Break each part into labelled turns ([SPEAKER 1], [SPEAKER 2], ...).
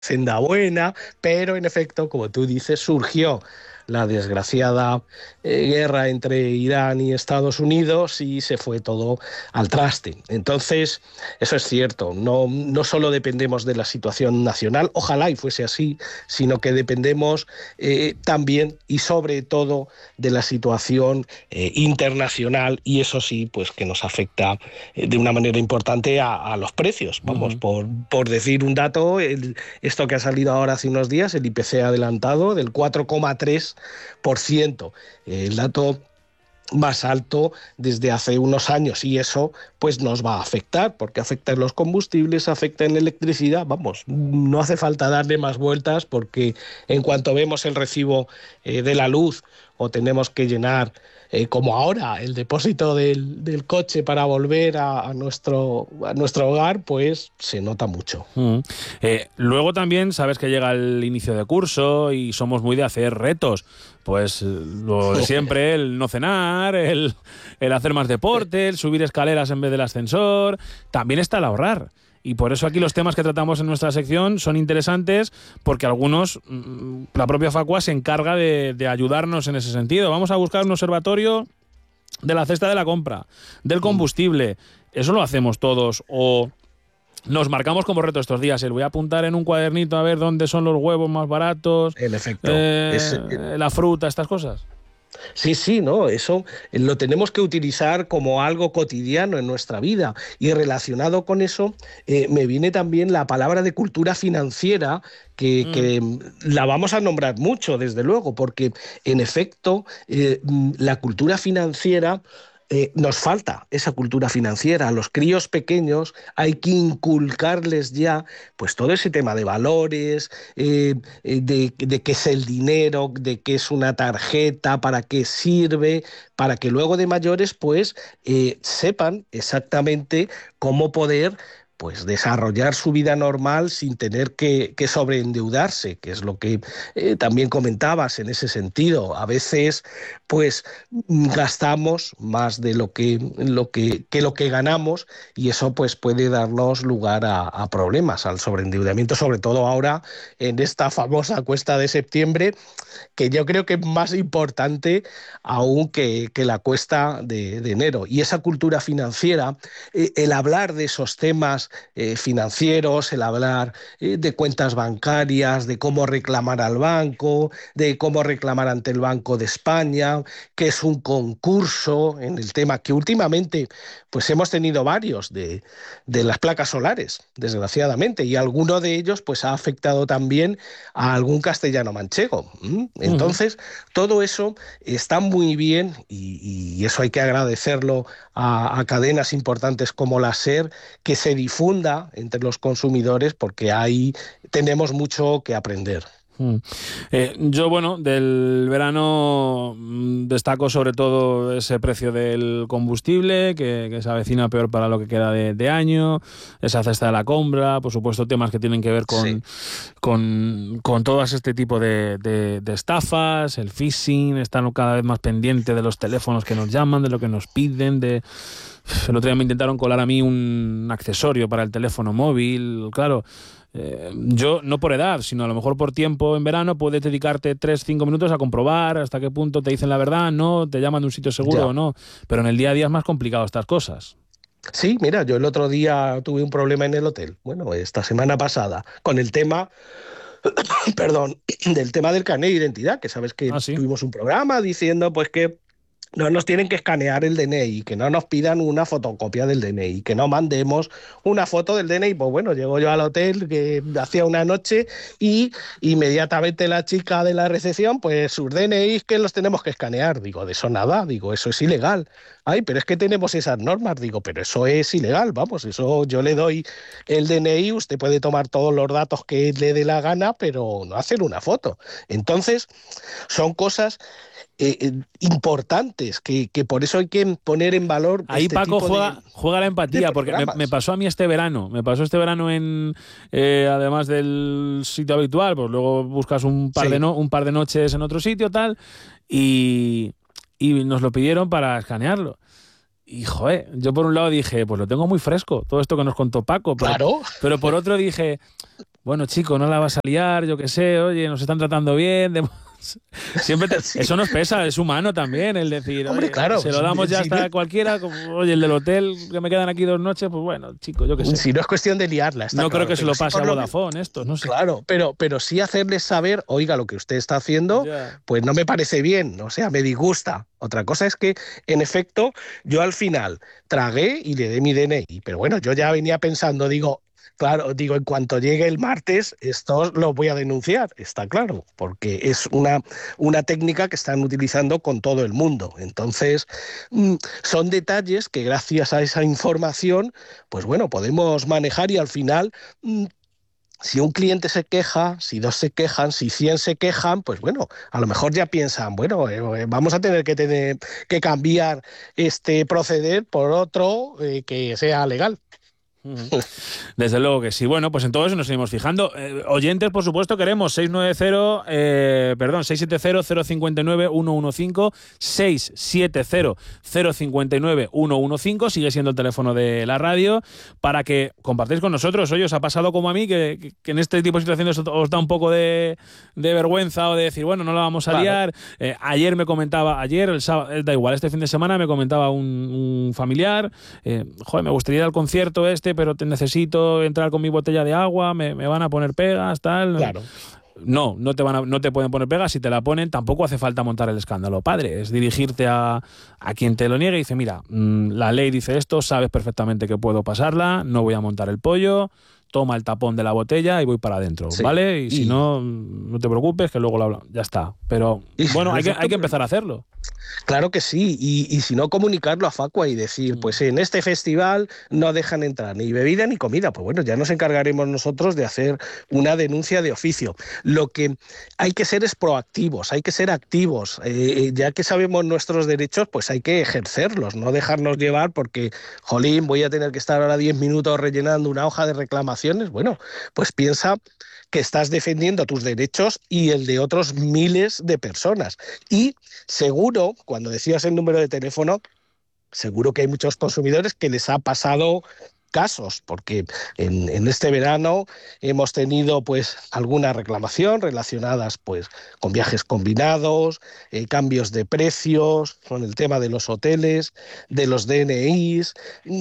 [SPEAKER 1] senda buena, pero en efecto, como tú dices, surgió la desgraciada guerra entre Irán y Estados Unidos y se fue todo al traste. Entonces, eso es cierto, no solo dependemos de la situación nacional, ojalá y fuese así, sino que dependemos también y sobre todo de la situación internacional, y eso sí, pues que nos afecta de una manera importante a los precios. Vamos,
[SPEAKER 2] Ujú.
[SPEAKER 1] por decir un dato, esto que ha salido ahora hace unos días, el IPC adelantado del 4,3%, el dato más alto desde hace unos años, y eso pues nos va a afectar porque afecta en los combustibles, afecta en la electricidad. Vamos, no hace falta darle más vueltas porque en cuanto vemos el recibo de la luz o tenemos que llenar como ahora el depósito del coche para volver a nuestro hogar, pues se nota mucho.
[SPEAKER 2] Mm. Luego también sabes que llega el inicio de curso y somos muy de hacer retos. Pues lo de siempre, el no cenar, el hacer más deporte, el subir escaleras en vez del ascensor. También está el ahorrar. Y por eso aquí los temas que tratamos en nuestra sección son interesantes, porque algunos, la propia Facua se encarga de ayudarnos en ese sentido. Vamos a buscar un observatorio de la cesta de la compra, del combustible. ¿Eso lo hacemos todos o nos marcamos como reto estos días? El voy a apuntar en un cuadernito a ver dónde son los huevos más baratos,
[SPEAKER 1] En efecto,
[SPEAKER 2] la fruta, estas cosas.
[SPEAKER 1] sí, sí, ¿no? Eso lo tenemos que utilizar como algo cotidiano en nuestra vida. Y relacionado con eso, me viene también la palabra de cultura financiera,
[SPEAKER 2] Mm.
[SPEAKER 1] que la vamos a nombrar mucho, desde luego, porque en efecto, la cultura financiera. Nos falta esa cultura financiera. A los críos pequeños hay que inculcarles ya pues todo ese tema de valores, de qué es el dinero, de qué es una tarjeta, para qué sirve, para que luego de mayores pues sepan exactamente cómo poder pues desarrollar su vida normal sin tener que sobreendeudarse, que es lo que también comentabas en ese sentido. A veces pues gastamos más de lo que ganamos, y eso pues puede darnos lugar a problemas, al sobreendeudamiento, sobre todo ahora en esta famosa cuesta de septiembre, que yo creo que es más importante aún que la cuesta de enero. Y esa cultura financiera, el hablar de esos temas financieros, el hablar de cuentas bancarias, de cómo reclamar al banco, de cómo reclamar ante el Banco de España, que es un concurso en el tema que últimamente pues hemos tenido varios de las placas solares, desgraciadamente, y alguno de ellos pues ha afectado también a algún castellano manchego.
[SPEAKER 2] Ujú.
[SPEAKER 1] Entonces, todo eso está muy bien, y eso hay que agradecerlo a cadenas importantes como la SER, que se difunda entre los consumidores, porque ahí tenemos mucho que aprender.
[SPEAKER 2] Mm. Yo, bueno, del verano destaco sobre todo ese precio del combustible, que se avecina peor para lo que queda de año, esa cesta de la compra, por supuesto temas que tienen que ver
[SPEAKER 1] Sí.
[SPEAKER 2] con todas este tipo de estafas, el phishing, están cada vez más pendiente de los teléfonos que nos llaman, de lo que nos piden, el otro día me intentaron colar a mí un accesorio para el teléfono móvil, claro. Yo, no por edad, sino a lo mejor por tiempo en verano, puedes dedicarte 3-5 minutos a comprobar hasta qué punto te dicen la verdad, no, te llaman de un sitio seguro o
[SPEAKER 1] Ya.
[SPEAKER 2] no. Pero en el día a día es más complicado estas cosas.
[SPEAKER 1] Sí, mira, yo el otro día tuve un problema en el hotel. Bueno, esta semana pasada, con el tema, perdón, del tema del carnet de identidad, que sabes que
[SPEAKER 2] Ah, sí.
[SPEAKER 1] tuvimos un programa diciendo pues que no nos tienen que escanear el DNI, que no nos pidan una fotocopia del DNI, que no mandemos una foto del DNI. Pues bueno, llego yo al hotel que hacía una noche, y inmediatamente la chica de la recepción, pues sus DNIs que los tenemos que escanear. Digo, de eso nada, digo, eso es ilegal. Ay, pero es que tenemos esas normas. Digo, pero eso es ilegal, vamos, eso yo le doy el DNI, usted puede tomar todos los datos que le dé la gana, pero no hacer una foto. Entonces, son cosas importantes, que por eso hay que poner en valor
[SPEAKER 2] Ahí,
[SPEAKER 1] este
[SPEAKER 2] Paco,
[SPEAKER 1] tipo
[SPEAKER 2] juega la
[SPEAKER 1] de
[SPEAKER 2] empatía, porque me
[SPEAKER 1] programas.
[SPEAKER 2] pasó a mí este verano. Me pasó este verano además del sitio habitual, pues luego buscas
[SPEAKER 1] Sí,
[SPEAKER 2] un par de noches en otro sitio, tal, y, y nos lo pidieron para escanearlo. Y, joder, yo por un lado dije, pues lo tengo muy fresco, todo esto que nos contó Paco.
[SPEAKER 1] Claro.
[SPEAKER 2] Pero por otro dije, bueno, chico, no la vas a liar, yo qué sé, oye, nos están tratando bien. Siempre
[SPEAKER 1] Sí.
[SPEAKER 2] eso nos pesa, es humano también, el decir,
[SPEAKER 1] Hombre,
[SPEAKER 2] oye,
[SPEAKER 1] claro,
[SPEAKER 2] se lo damos ya hasta cualquiera, como, oye, el del hotel, que me quedan aquí 2 noches, pues bueno, chico, yo qué sé.
[SPEAKER 1] Si no es cuestión de liarla, está
[SPEAKER 2] No
[SPEAKER 1] claro,
[SPEAKER 2] creo que se lo
[SPEAKER 1] sí
[SPEAKER 2] pase a Vodafone esto, no sé.
[SPEAKER 1] Claro, pero sí hacerles saber, oiga, lo que usted está haciendo,
[SPEAKER 2] Ya.
[SPEAKER 1] pues no me parece bien, o sea, me disgusta. Otra cosa es que, en efecto, yo al final tragué y le dé mi DNI, pero bueno, yo ya venía pensando, digo, claro, digo, en cuanto llegue el martes, esto lo voy a denunciar, está claro, porque es una técnica que están utilizando con todo el mundo. Entonces, son detalles que gracias a esa información, pues bueno, podemos manejar y al final... Si un cliente se queja, si 2 se quejan, si 100 se quejan, pues bueno, a lo mejor ya piensan, bueno, vamos a tener que cambiar este proceder por otro que sea legal.
[SPEAKER 2] Desde luego que sí. Bueno, pues en todo eso nos seguimos fijando. Oyentes, por supuesto, queremos 670-059-115, 670-059-115, sigue siendo el teléfono de la radio, para que compartáis con nosotros. Oye, os ha pasado como a mí, que en este tipo de situaciones os da un poco de vergüenza o de decir, bueno, no la vamos a liar. Ayer me comentaba, el sábado, da igual, este fin de semana me comentaba un familiar, joder, me gustaría ir al concierto pero te necesito entrar con mi botella de agua, me van a poner pegas, tal.
[SPEAKER 1] Claro.
[SPEAKER 2] No te pueden poner pegas. Si te la ponen, tampoco hace falta montar el escándalo, padre. Es dirigirte a quien te lo niegue y dice, mira, la ley dice esto, sabes perfectamente que puedo pasarla, no voy a montar el pollo, toma el tapón de la botella y voy para adentro, sí, ¿vale? Y si no, no te preocupes, que luego lo hablamos. Ya está. Pero bueno, hay que empezar a hacerlo.
[SPEAKER 1] Claro que sí, y si no, comunicarlo a Facua y decir, pues en este festival no dejan entrar ni bebida ni comida. Pues bueno, ya nos encargaremos nosotros de hacer una denuncia de oficio. Lo que hay que ser es proactivos, hay que ser activos. Ya que sabemos nuestros derechos, pues hay que ejercerlos, no dejarnos llevar porque, jolín, voy a tener que estar ahora 10 minutos rellenando una hoja de reclamaciones. Bueno, pues piensa que estás defendiendo tus derechos y el de otros miles de personas. Y seguro, cuando decías el número de teléfono, seguro que hay muchos consumidores que les ha pasado casos, porque en este verano hemos tenido pues alguna reclamación relacionadas pues con viajes combinados, cambios de precios, con el tema de los hoteles, de los DNIs.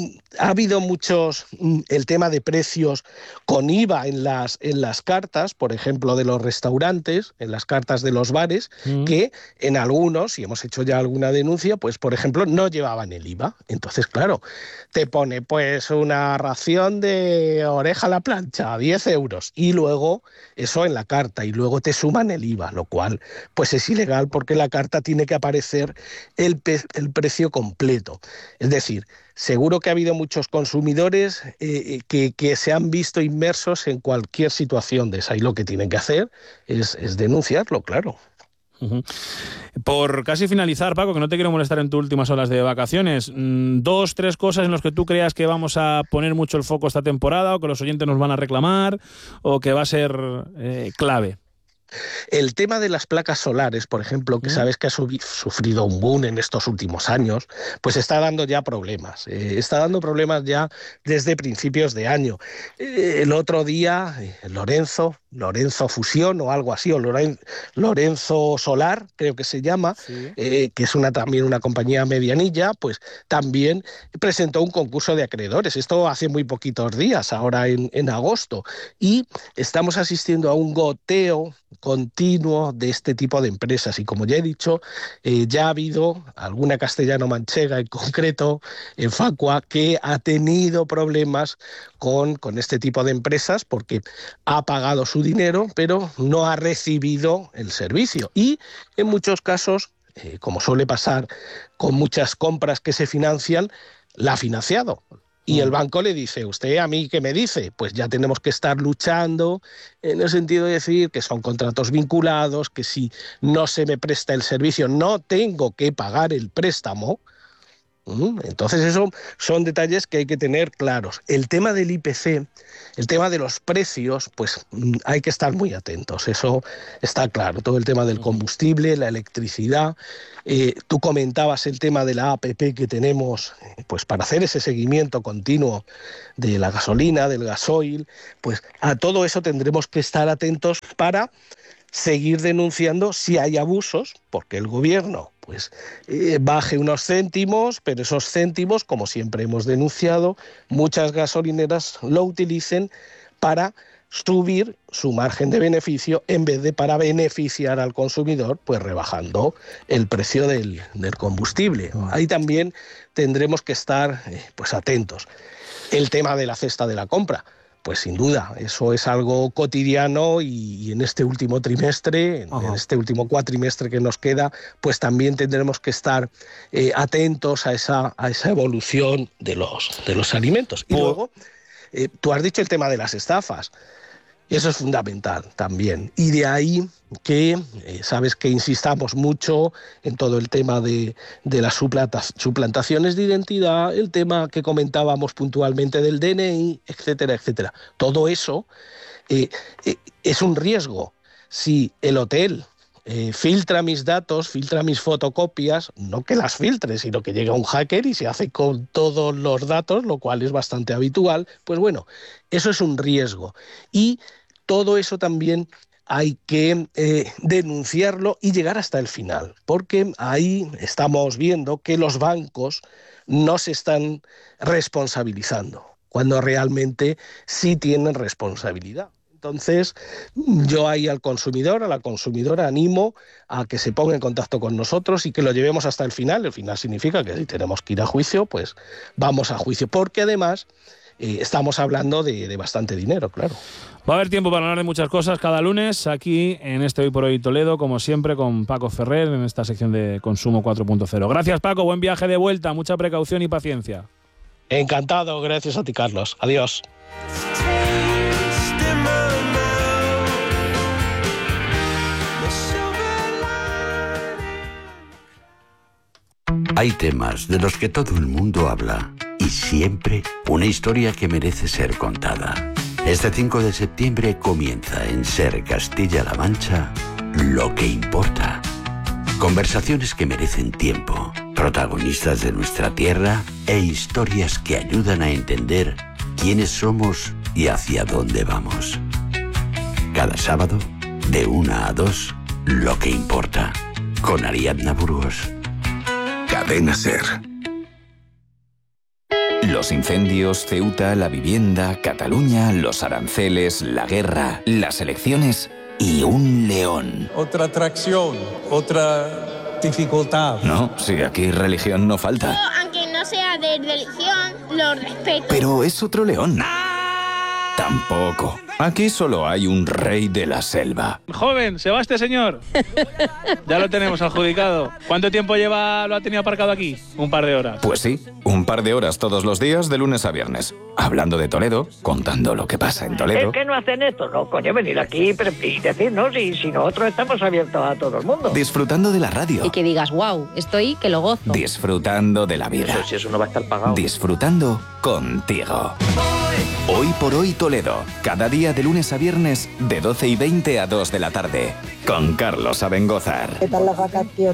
[SPEAKER 1] Ha habido muchos, el tema de precios con IVA en las cartas, por ejemplo, de los restaurantes, en las cartas de los bares, que en algunos, y hemos hecho ya alguna denuncia, pues por ejemplo, no llevaban el IVA. Entonces, claro, te pone pues una ración de oreja a la plancha, 10 euros, y luego eso en la carta, y luego te suman el IVA, lo cual pues es ilegal porque la carta tiene que aparecer el precio completo. Es decir, seguro que ha habido muchos consumidores que se han visto inmersos en cualquier situación de esa, y lo que tienen que hacer es denunciarlo, claro.
[SPEAKER 2] Por casi finalizar, Paco, que no te quiero molestar en tus últimas horas de vacaciones, 2, 3 cosas en las que tú creas que vamos a poner mucho el foco esta temporada, o que los oyentes nos van a reclamar, o que va a ser clave.
[SPEAKER 1] El tema de las placas solares, por ejemplo, que sabes que ha sufrido un boom en estos últimos años, pues está dando ya problemas. Está dando problemas ya desde principios de año. El otro día, Lorenzo Fusión o algo así, o Lorenzo Solar, creo que se llama, sí, que es también una compañía medianilla, pues también presentó un concurso de acreedores. Esto hace muy poquitos días, ahora en agosto. Y estamos asistiendo a un goteo continuo de este tipo de empresas, y como ya he dicho, ya ha habido alguna castellano-manchega en concreto, en Facua, que ha tenido problemas con este tipo de empresas porque ha pagado su dinero pero no ha recibido el servicio, y en muchos casos, como suele pasar con muchas compras que se financian, la ha financiado. Y el banco le dice, ¿usted a mí qué me dice? Pues ya tenemos que estar luchando en el sentido de decir que son contratos vinculados, que si no se me presta el servicio no tengo que pagar el préstamo, Entonces, eso son detalles que hay que tener claros. El tema del IPC, el tema de los precios, pues hay que estar muy atentos, eso está claro. Todo el tema del combustible, la electricidad. Tú comentabas el tema de la APP que tenemos pues para hacer ese seguimiento continuo de la gasolina, del gasoil. Pues a todo eso tendremos que estar atentos para seguir denunciando si hay abusos, porque el gobierno pues baje unos céntimos, pero esos céntimos, como siempre hemos denunciado, muchas gasolineras lo utilicen para subir su margen de beneficio en vez de para beneficiar al consumidor, pues rebajando el precio del combustible. Ahí también tendremos que estar pues atentos. El tema de la cesta de la compra, pues sin duda, eso es algo cotidiano y en este último trimestre, en este último cuatrimestre que nos queda, pues también tendremos que estar atentos a esa evolución de los alimentos. Y luego, tú has dicho el tema de las estafas. Eso es fundamental también. Y de ahí que, sabes que insistamos mucho en todo el tema de las suplantaciones de identidad, el tema que comentábamos puntualmente del DNI, etcétera, etcétera. Todo eso es un riesgo. Si el hotel filtra mis datos, filtra mis fotocopias, no que las filtre, sino que llega un hacker y se hace con todos los datos, lo cual es bastante habitual, pues bueno, eso es un riesgo. Y todo eso también hay que denunciarlo y llegar hasta el final, porque ahí estamos viendo que los bancos no se están responsabilizando, cuando realmente sí tienen responsabilidad. Entonces, yo ahí al consumidor, a la consumidora, animo a que se ponga en contacto con nosotros y que lo llevemos hasta el final. El final significa que si tenemos que ir a juicio, pues vamos a juicio, porque además estamos hablando de bastante dinero, claro.
[SPEAKER 2] Va a haber tiempo para hablar de muchas cosas cada lunes aquí en este Hoy por Hoy Toledo, como siempre, con Paco Ferrer en esta sección de Consumo 4.0. Gracias, Paco. Buen viaje de vuelta. Mucha precaución y paciencia.
[SPEAKER 1] Encantado. Gracias a ti, Carlos. Adiós.
[SPEAKER 3] Hay temas de los que todo el mundo habla y siempre una historia que merece ser contada. Este 5 de septiembre comienza en Ser Castilla-La Mancha Lo que importa. Conversaciones que merecen tiempo, protagonistas de nuestra tierra e historias que ayudan a entender quiénes somos y hacia dónde vamos. Cada sábado, de 1 a 2, Lo que importa, con Ariadna Burgos. Cadena SER.
[SPEAKER 4] Los incendios, Ceuta, la vivienda, Cataluña, los aranceles, la guerra, las elecciones y un león.
[SPEAKER 5] Otra atracción, otra dificultad.
[SPEAKER 4] No, si aquí religión no falta.
[SPEAKER 6] Aunque no sea de religión, lo respeto.
[SPEAKER 4] Pero es otro león. Tampoco. Aquí solo hay un rey de la selva.
[SPEAKER 2] Joven, ¿se va este señor? Ya lo tenemos adjudicado. ¿Cuánto tiempo lo ha tenido aparcado aquí? Un par de horas.
[SPEAKER 4] Pues sí, un par de horas todos los días de lunes a viernes. Hablando de Toledo, contando lo que pasa en Toledo.
[SPEAKER 7] ¿Es que no hacen esto? No, coño, venir aquí y decirnos si nosotros estamos abiertos a todo el mundo.
[SPEAKER 4] Disfrutando de la radio.
[SPEAKER 8] Y que digas, wow, estoy que lo gozo.
[SPEAKER 4] Disfrutando de la vida.
[SPEAKER 7] Eso si eso no va a estar pagado.
[SPEAKER 4] Disfrutando contigo. Hoy por Hoy Toledo. Cada día de lunes a viernes de 12:20 a 2 de la tarde. Con Carlos Abengózar.
[SPEAKER 9] ¿Qué tal la vacación?